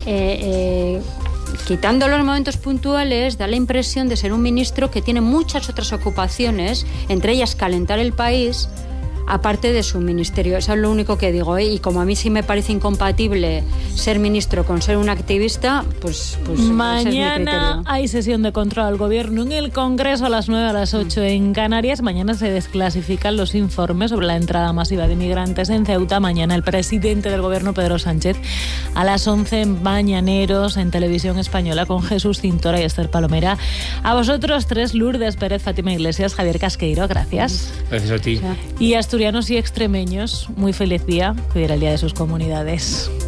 quitando los momentos puntuales, da la impresión de ser un ministro que tiene muchas otras ocupaciones, entre ellas calentar el país, aparte de su ministerio. Eso es lo único que digo, y como a mí sí me parece incompatible ser ministro con ser un activista, pues mañana ese es mi criterio. hay sesión de control al gobierno en el Congreso a las 9, a las 8 en Canarias. Mañana se desclasifican los informes sobre la entrada masiva de inmigrantes en Ceuta. Mañana el presidente del gobierno, Pedro Sánchez, a las 11 en Mañaneros, en Televisión Española, con Jesús Cintora y Esther Palomera. A vosotros tres, Lourdes Pérez, Fátima Iglesias, Javier Casqueiro, gracias. Gracias a ti. Y asturianos y extremeños, muy feliz día, que hoy era el día de sus comunidades.